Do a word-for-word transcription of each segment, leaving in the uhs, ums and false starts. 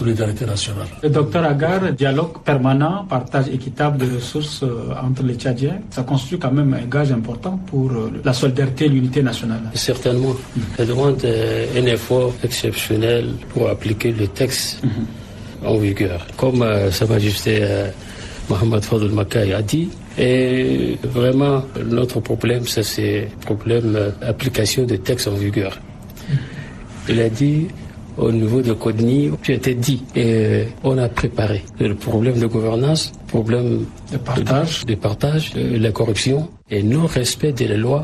solidarité nationale. Le docteur Agar, dialogue permanent, partage équitable de ressources entre les Tchadiens, ça constitue quand même un gage important pour la solidarité et l'unité nationale. Certainement. Ça demande un effort exceptionnel pour appliquer le texte mmh. en vigueur. Comme euh, Sa Majesté euh, Mohamed Fadel Makai a dit, et vraiment notre problème, ça c'est le problème d'application des textes en vigueur. Il a dit au niveau de Codni, tu été dit, et on a préparé le problème de gouvernance, problème de partage, de, de partage, de la corruption et non-respect des lois,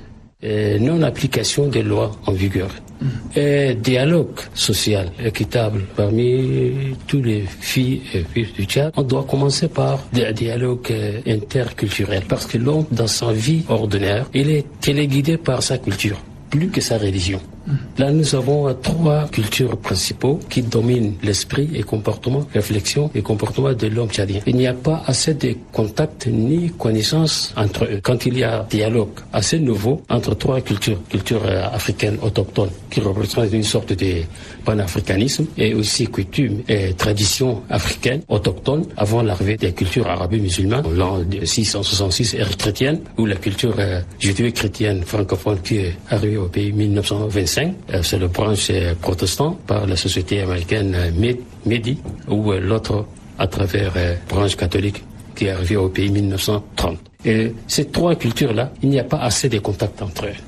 et non-application des lois en vigueur. Mm. Et dialogue social équitable parmi tous les filles et fils du Tchad. On doit commencer par un dialogue interculturel parce que l'homme, dans sa vie ordinaire, il est téléguidé par sa culture, plus que sa religion. Là, nous avons trois cultures principaux qui dominent l'esprit et comportement, réflexion et comportement de l'homme tchadien. Il n'y a pas assez de contacts ni connaissances entre eux. Quand il y a dialogue assez nouveau entre trois cultures, culture africaine autochtone qui représente une sorte de panafricanisme et aussi coutumes et traditions africaines autochtones avant l'arrivée des cultures arabes musulmanes, l'an six cent soixante-six ère chrétienne, ou la culture euh, judéo-chrétienne francophone qui est arrivée au pays mille neuf cent vingt-cinq. C'est le branche protestant par la société américaine Medi, ou l'autre à travers la branche catholique qui est arrivée au pays mille neuf cent trente. Et ces trois cultures-là, il n'y a pas assez de contacts entre elles.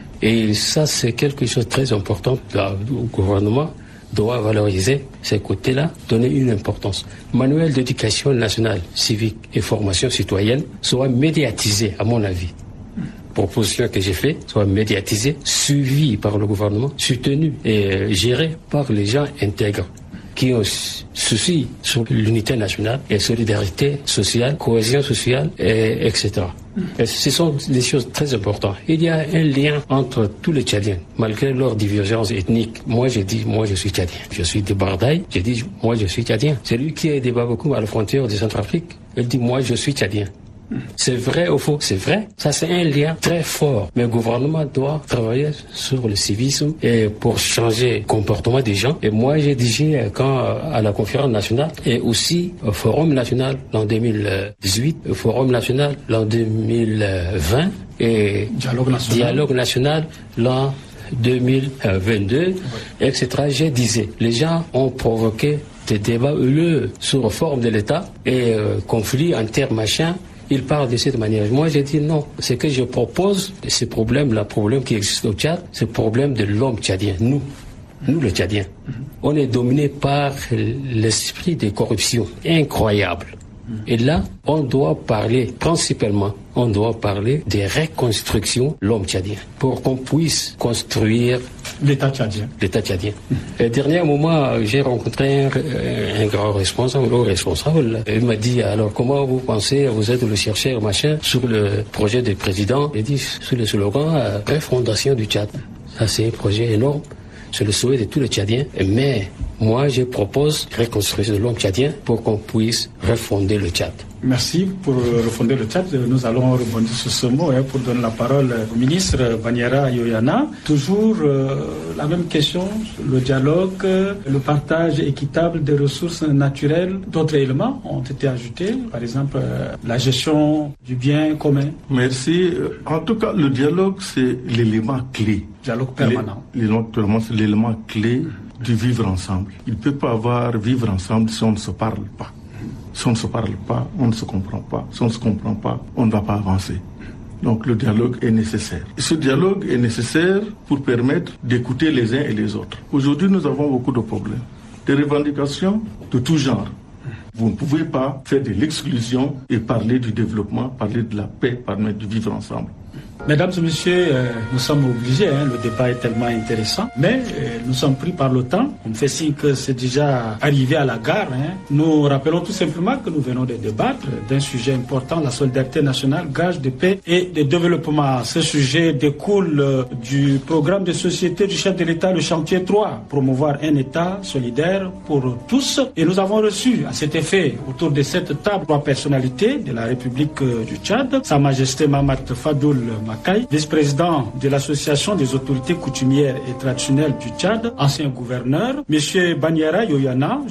Et ça, c'est quelque chose de très important. Le gouvernement doit valoriser ces côtés-là, donner une importance. Manuel d'éducation nationale, civique et formation citoyenne soit médiatisé, à mon avis. Proposition que j'ai fait soit médiatisée, suivie par le gouvernement, soutenue et gérée par les gens intègres qui ont souci sur l'unité nationale et solidarité sociale, cohésion sociale, et, etc. Et ce sont des choses très importantes. Il y a un lien entre tous les Tchadiens, malgré leur divergence ethnique. Moi, j'ai dit, moi, je suis Tchadien. Je suis de Bardaï. J'ai dit, moi, je suis Tchadien. Celui qui est de Babakoum à la frontière de Centrafrique, il dit, moi, je suis Tchadien. C'est vrai ou faux? C'est vrai. Ça, c'est un lien très fort. Mais le gouvernement doit travailler sur le civisme et pour changer le comportement des gens. Et moi, j'ai dit quand à la conférence nationale et aussi au Forum national l'an deux mille dix-huit, au Forum national l'an deux mille vingt et Dialogue national, Dialogue national l'an deux mille vingt-deux, oui. et cetera. Je disais, les gens ont provoqué des débats heureux sur la forme de l'État et euh, conflits intermachins. Il parle de cette manière. Moi, j'ai dit non. Ce que je propose, ce problème, le problème qui existe au Tchad, c'est le problème de l'homme tchadien. Nous, nous les Tchadiens, mm-hmm. on est dominé par l'esprit de corruption incroyable. Mm-hmm. Et là, on doit parler, principalement, on doit parler de reconstruction de l'homme tchadien pour qu'on puisse construire l'État tchadien. L'État tchadien. Mm-hmm. Et dernier moment, j'ai rencontré un, un grand responsable, un responsable. Il m'a dit, alors comment vous pensez, vous êtes le chercheur, machin, sur le projet du président. Il dit, sur le slogan, euh, refondation du Tchad. Ça, c'est un projet énorme. C'est le souhait de tous les Tchadiens. Mais moi, je propose reconstruire l'homme tchadien pour qu'on puisse refonder le Tchad. Merci pour refonder le Tchad. Nous allons rebondir sur ce mot hein, pour donner la parole au ministre Baniara Yoyana. Toujours euh, la même question, le dialogue, le partage équitable des ressources naturelles. D'autres éléments ont été ajoutés, par exemple euh, la gestion du bien commun. Merci. En tout cas, le dialogue, c'est l'élément clé. Dialogue permanent. L'élément permanent, c'est l'élément clé du vivre ensemble. Il ne peut pas avoir vivre ensemble si on ne se parle pas. Si on ne se parle pas, on ne se comprend pas. Si on ne se comprend pas, on ne va pas avancer. Donc le dialogue est nécessaire. Et ce dialogue est nécessaire pour permettre d'écouter les uns et les autres. Aujourd'hui, nous avons beaucoup de problèmes. Des revendications de tout genre. Vous ne pouvez pas faire de l'exclusion et parler du développement, parler de la paix, parler du vivre ensemble. Mesdames et messieurs, euh, nous sommes obligés, hein, le débat est tellement intéressant, mais euh, nous sommes pris par le temps. On fait signe que c'est déjà arrivé à la gare. Hein. Nous rappelons tout simplement que nous venons de débattre d'un sujet important, la solidarité nationale, gage de paix et de développement. Ce sujet découle euh, du programme de société du chef de l'État, le chantier trois, promouvoir un État solidaire pour tous. Et nous avons reçu à cet effet, autour de cette table, trois personnalités de la République euh, du Tchad, Sa Majesté Mahamat Fadoul Makai, vice-président de l'Association des autorités coutumières et traditionnelles du Tchad, ancien gouverneur, M. Baniara Yoyana,